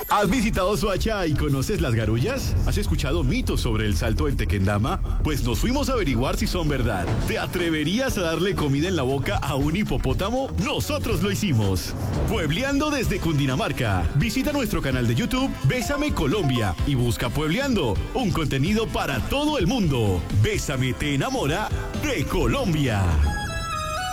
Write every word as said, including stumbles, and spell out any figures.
¿Has visitado Soacha y conoces las garullas? ¿Has escuchado mitos sobre el salto del Tequendama? Pues nos fuimos a averiguar si son verdad. ¿Te atreverías a darle comida en la boca a un hipopótamo? Nosotros lo hicimos. Puebleando desde Cundinamarca. Visita nuestro canal de YouTube Bésame Colombia y busca Puebleando, un contenido para todo el mundo. Bésame te enamora de Colombia.